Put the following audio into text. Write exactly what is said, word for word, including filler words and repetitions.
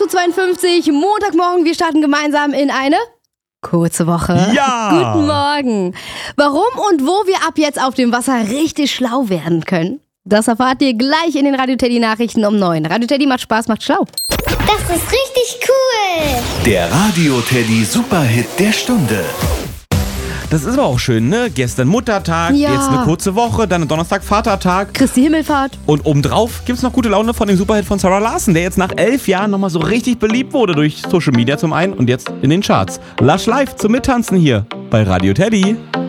Uhr zweiundfünfzig, Montagmorgen. Wir starten gemeinsam in eine kurze Woche. Ja! Guten Morgen. Warum und wo wir ab jetzt auf dem Wasser richtig schlau werden können, das erfahrt ihr gleich in den Radio Teddy Nachrichten um neun. Radio Teddy macht Spaß, macht schlau. Das ist richtig cool. Der Radio Teddy Superhit der Stunde. Das ist aber auch schön, ne? Gestern Muttertag, Ja. jetzt eine kurze Woche, dann Donnerstag Vatertag. Christi Himmelfahrt. Und obendrauf gibt's noch gute Laune von dem Superhit von Sarah Larson, der jetzt nach elf Jahren nochmal so richtig beliebt wurde durch Social Media zum einen und jetzt in den Charts. Lush Live zum Mittanzen hier bei Radio Teddy.